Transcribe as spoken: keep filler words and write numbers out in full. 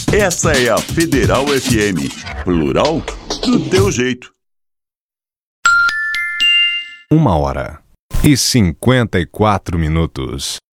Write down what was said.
Essa é a Federal F M. Plural do teu jeito. Uma hora e cinquenta e quatro minutos.